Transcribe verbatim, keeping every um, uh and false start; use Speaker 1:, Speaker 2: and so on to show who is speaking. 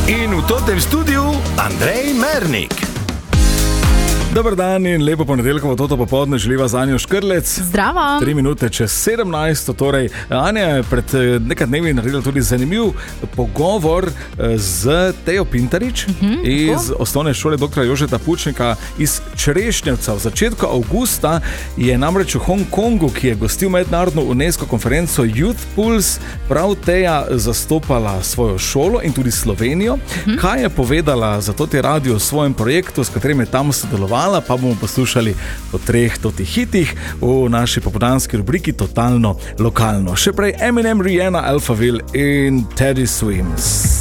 Speaker 1: In v tem studiu Andrej Mernik.
Speaker 2: Dobar dan in lepo ponedeljkovo toto popoldne želiva z Anjo Škrlec.
Speaker 3: Zdravo.
Speaker 2: Tri minute čez sedemnajsto, torej Anja je pred nekaj dnevi naredila tudi zanimiv pogovor z Tejo Pintarič uh-huh, iz tako? Osnovne šole doktorja Jožeta Pučnika iz Črešnjevca. V začetku avgusta je namreč v Hongkongu, ki je gostil mednarodno UNESCO konferenco Youth Pulse, prav Teja zastopala svojo šolo in tudi Slovenijo. Uh-huh. Kaj je povedala za to te radio v svojem projektu, s katerim je tam sodelovala, pa bomo poslušali po treh totih hitih v naši popoldanski rubriki Totalno lokalno. Še prej Eminem, Rihanna, Alphaville in Teddy Swims.